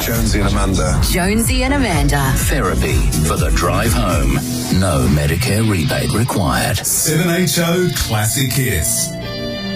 Jonesy and Amanda. Jonesy and Amanda. Therapy for the drive home. No Medicare rebate required. 7HO Classic Hits.